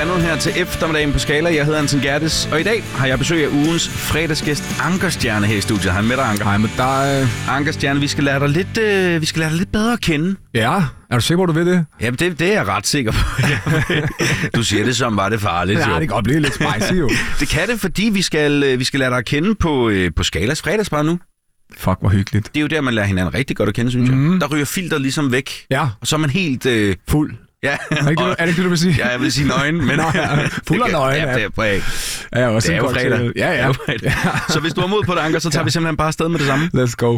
blandet her til eftermiddagen på Skala. Jeg hedder Anton Gerdes, og i dag har jeg besøg af ugens fredagsgæst Ankerstjerne her i studiet. Hej med dig, Anker. Hej med dig. Ankerstjerne, vi skal lære dig lidt bedre at kende. Ja, er du sikker på, at du ved det? Jamen, det er jeg ret sikker på. Du siger det som, var det farligt. Ja, jo. det kan godt blive lidt spicy jo. Det kan det, fordi vi skal lære dig at kende på Skalas fredagsbar nu. Fuck, hvor hyggeligt. Det er jo der, man lærer hinanden rigtig godt at kende, synes jeg. Der ryger filter ligesom væk. Ja. Og så er man helt... Fuld. Ja. Er det ikke det, du vil sige? Ja, jeg vil sige nøgen, men... Fuld og nøgen, ja. Det er også det er jo fredag. Ja. Så hvis du har mod på det, Anker, så tager vi simpelthen bare afsted med det samme. Let's go.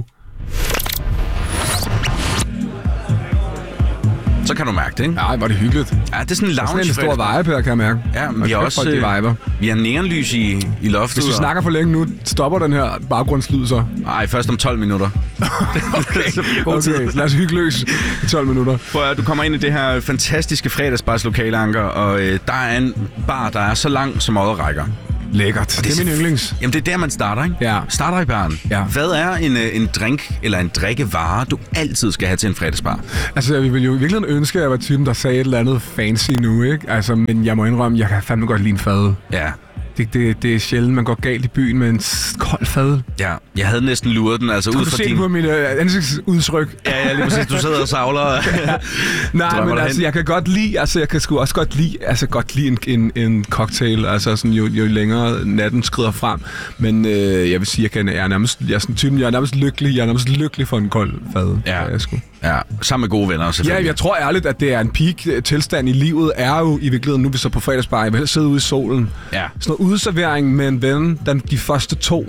Så kan du mærke det, ikke? Ja, var det hyggeligt. Ja, det er sådan en lounge. Det er sådan en stor vibe her, kan jeg mærke. Ja, men vi har også... Vi har neonlys i loftet. Hvis vi snakker for længe nu, stopper den her baggrundslyd så. Nej, først om 12 minutter. Okay, så lad os hygge løs i 12 minutter. Prøv at du kommer ind i det her fantastiske fredagsbarslokale, Anker, og der er en bar, der er så lang, som øjet rækker. Lækkert. Det er min yndlings. Jamen, det er der, man starter, ikke? Ja. Starter i baren. Ja. Hvad er en drink eller en drikkevare, du altid skal have til en fredagsbar? Altså, vi vil jo virkelig ønske, at jeg var typen, der sagde et eller andet fancy nu, ikke? Altså, men jeg må indrømme, jeg kan fandme godt lide en fadøl. Ja. Det er sjældent, man går galt i byen med en kold fadøl. Ja, jeg havde næsten luret den, altså ud fra din... Du på mine ansigtsudtryk. Ja, lige præcis. Du sidder og savler. Nej, men altså, jeg kan godt lide, altså, jeg kan sgu også godt lide en cocktail, altså sådan jo længere natten skrider frem. Men jeg vil sige, jeg er nærmest lykkelig for en kold fadøl. Ja, sammen med gode venner selvfølgelig. Ja, jeg tror ærligt, at det er en peak-tilstand i livet, er jo i virkeligheden, nu vi så på fredagsbar, jeg vil helst sidde ude i solen. Ja. Sådan noget udservering med en ven, de første 2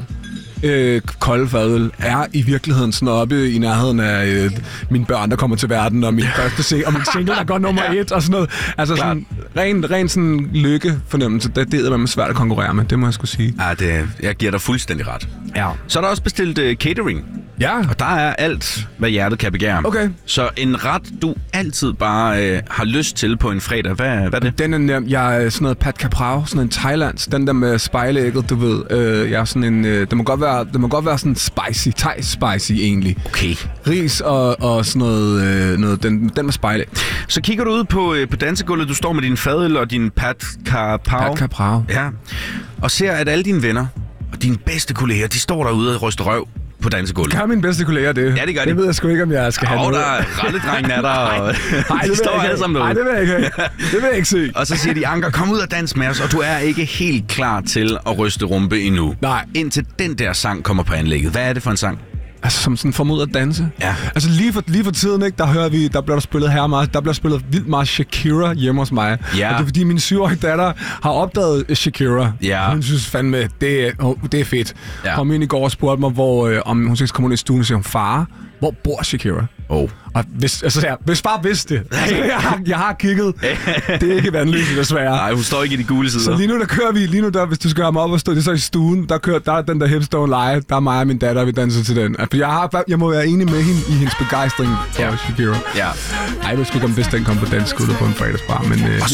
kolde fadøl er i virkeligheden sådan oppe i nærheden af mine børn, der kommer til verden, og min første og min single, der går nummer 1 og sådan noget. Altså sådan ren sådan lykkefornemmelse, det er man svært at konkurrere med, det må jeg skulle sige. Ja, jeg giver dig fuldstændig ret. Ja. Så er der også bestilt catering. Ja. Og der er alt, hvad hjertet kan begære. Okay. Så en ret, du altid bare har lyst til på en fredag, hvad er det? Den er nemt. Jeg er sådan noget pad kaprao, sådan en thailands. Den der med spejlægget, du ved. Jeg er sådan en... Det må godt være sådan spicy, thai spicy egentlig. Okay. Ris og sådan noget den med spejlæg. Så kigger du ud på dansegulvet, du står med din fadøl og din pad kaprao. Pad kaprao. Ja. Og ser, at alle dine venner og dine bedste kolleger, de står derude og ryster røv på dansegulvet. Gør mine bedste kolleger det? Ja, det gør de. Det ved jeg sgu ikke, om jeg skal have noget. Der er ralledrengen af dig, og de står alle sammen derude. Nej, det vil jeg ikke have. Det vil jeg ikke se. Og så siger de, Anker, kom ud og dans med os, og du er ikke helt klar til at ryste rumpe endnu. Nej. Indtil den der sang kommer på anlægget. Hvad er det for en sang? Altså som sådan formod at danse. Ja. Altså lige for tiden, ikke, der bliver der spillet der bliver spillet vildt meget Shakira hjemme hos mig. Ja. Og det er fordi min 7-årige datter har opdaget Shakira. Ja. Hun synes fandme, det er fedt. Ja. Kom ind i går og spurgte mig, om hun skal komme ud i stuen og sige, far, hvor bor Shakira? Og hvis far vidste det. Altså, jeg har kigget. Det er ikke vandløst, desværre. Nej, hun står ikke i de gule sider. Så lige nu der kører vi, hvis du skal have mig op og stå, det er så i stuen, der er den der Hips Don't Lie, der er mig og min datter, vi danser til den. Jeg må være enig med hende i hendes begejstring for Shakira. Ja. Ej, jeg ved sgu ikke, om hvis den kom på dansegulvet på en fredagsbar, men... Og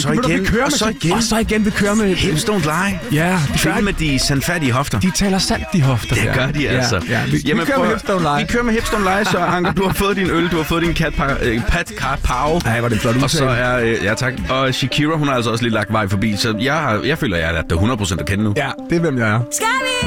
så igen, vi kører med... Hips Don't Lie. Ja. Fylde med de sandfærdige hofter. De taler sandt, de hofter. Det gør de altså. Ja. Vi kører med Hips Don't Lie. Vi kører med Hips Don't Lie, så Anker, du har fået din øl, du har fået din pad kaprao. Ej, var det flot udtale. Og så er... Ja, tak. Og Shakira, hun har altså også lige lagt vej forbi, så jeg føler, jeg er der 100% at kende nu. Ja, det er hvem jeg er.